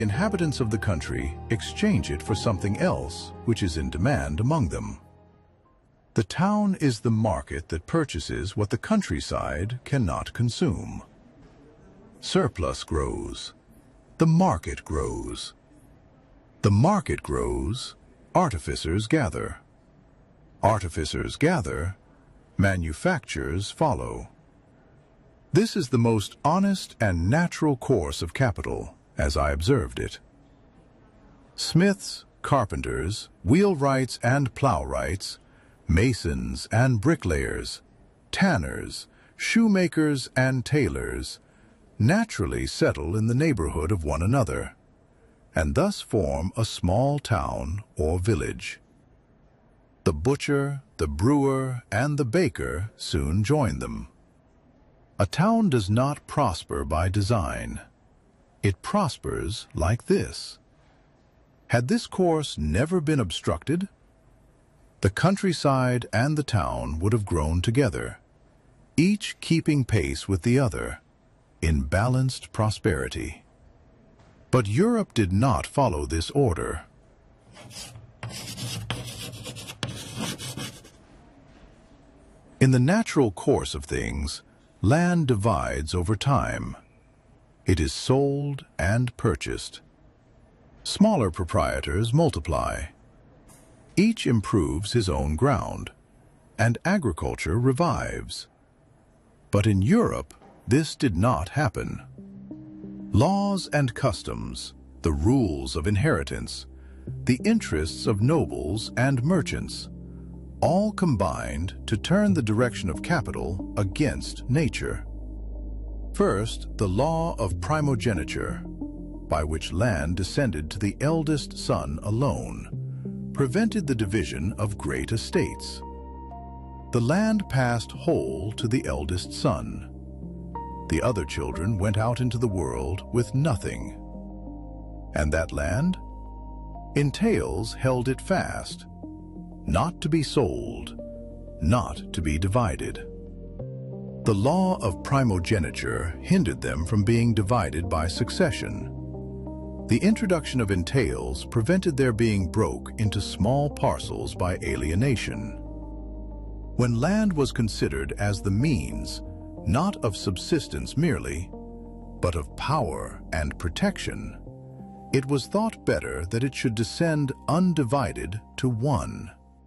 Inhabitants of the country exchange it for something else which is in demand among them. The town is the market that purchases what the countryside cannot consume. Surplus grows. The market grows. The market grows. Artificers gather. Artificers gather. Manufactures follow. This is the most honest and natural course of capital, as I observed it. Smiths, carpenters, wheelwrights and plowwrights, masons and bricklayers, tanners, shoemakers and tailors naturally settle in the neighborhood of one another, and thus form a small town or village. The butcher, the brewer, and the baker soon join them. A town does not prosper by design. It prospers like this. Had this course never been obstructed, the countryside and the town would have grown together, each keeping pace with the other, in balanced prosperity. But Europe did not follow this order. In the natural course of things, land divides over time. It is sold and purchased. Smaller proprietors multiply. Each improves his own ground, and agriculture revives. But in Europe, this did not happen. Laws and customs, the rules of inheritance, the interests of nobles and merchants, all combined to turn the direction of capital against nature. First, the law of primogeniture, by which land descended to the eldest son alone, prevented the division of great estates. The land passed whole to the eldest son. The other children went out into the world with nothing. And that land? Entails held it fast, not to be sold, not to be divided. The law of primogeniture hindered them from being divided by succession. The introduction of entails prevented their being broke into small parcels by alienation. When land was considered as the means, not of subsistence merely, but of power and protection, it was thought better that it should descend undivided to one.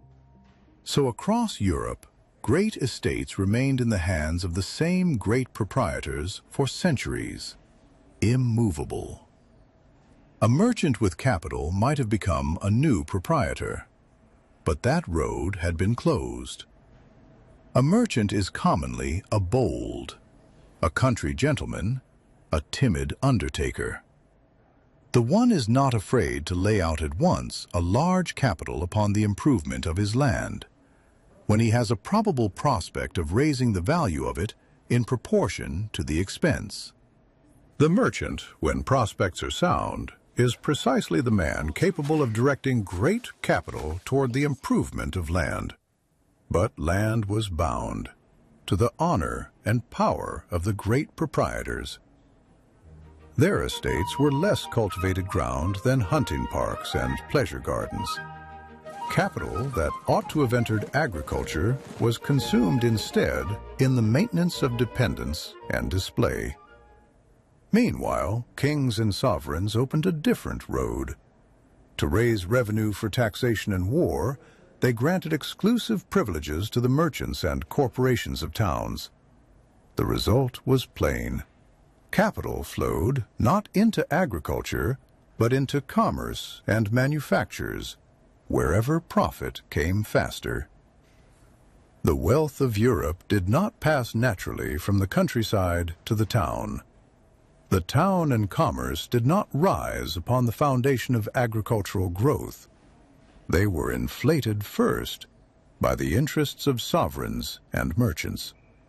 So across Europe, great estates remained in the hands of the same great proprietors for centuries, immovable. A merchant with capital might have become a new proprietor, but that road had been closed. A merchant is commonly a bold, a country gentleman, a timid undertaker. The one is not afraid to lay out at once a large capital upon the improvement of his land, when he has a probable prospect of raising the value of it in proportion to the expense. The merchant, when prospects are sound, is precisely the man capable of directing great capital toward the improvement of land. But land was bound to the honor and power of the great proprietors. Their estates were less cultivated ground than hunting parks and pleasure gardens. Capital that ought to have entered agriculture was consumed instead in the maintenance of dependence and display. Meanwhile, kings and sovereigns opened a different road. To raise revenue for taxation and war, they granted exclusive privileges to the merchants and corporations of towns. The result was plain. Capital flowed not into agriculture, but into commerce and manufactures, wherever profit came faster. The wealth of Europe did not pass naturally from the countryside to the town. The town and commerce did not rise upon the foundation of agricultural growth. They were inflated first by the interests of sovereigns and merchants.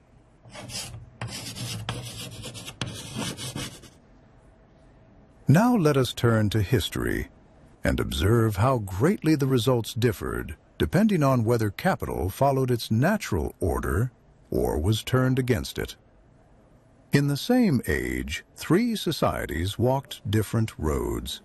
Now let us turn to history and observe how greatly the results differed depending on whether capital followed its natural order or was turned against it. In the same age, three societies walked different roads.